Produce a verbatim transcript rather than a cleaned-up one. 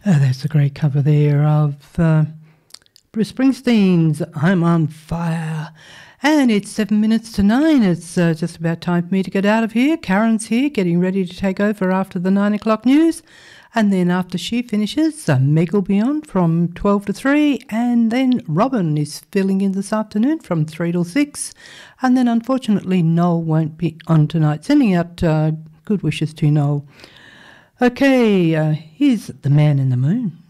Oh, that's a great cover there of uh, Bruce Springsteen's I'm on Fire. And it's seven minutes to nine. It's uh, just about time for me to get out of here. Karen's here, getting ready to take over after the nine o'clock news. And then after she finishes, uh, Meg will be on from twelve to three. And then Robin is filling in this afternoon from three till six. And then unfortunately, Noel won't be on tonight. Sending out uh, good wishes to Noel. Okay, uh, here's The Man in the Moon.